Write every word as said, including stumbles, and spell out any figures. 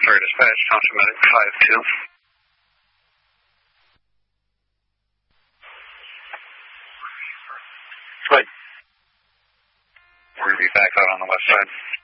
Sorry, dispatch, Thompson Medic five two. Right. We're going to be back out on the west side.